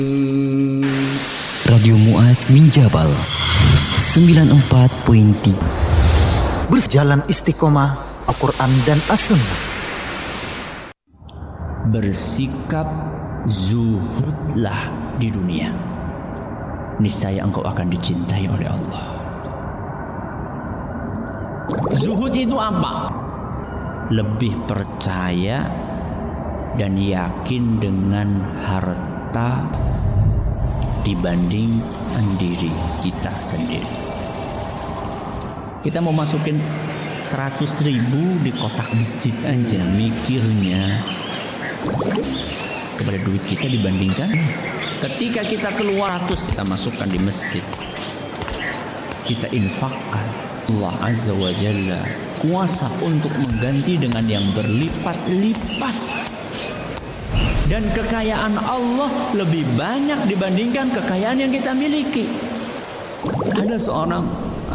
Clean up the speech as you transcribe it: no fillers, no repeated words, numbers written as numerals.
Radio Mu'adz min Jabal 94.3 berjalan istiqomah Al-Quran dan As-Sunnah. Bersikap zuhudlah di dunia, niscaya engkau akan dicintai oleh Allah. Zuhud itu apa? Lebih percaya dan yakin dengan harta dibandingkan diri kita sendiri. Kita mau masukin 100.000 di kotak masjid aja, mikirnya kepada duit kita dibandingkan ketika kita keluar 100 kita masukkan di masjid, kita infakkan. Allah Azza wa Jalla kuasa untuk mengganti dengan yang berlipat-lipat, dan kekayaan Allah lebih banyak dibandingkan kekayaan yang kita miliki. Ada seorang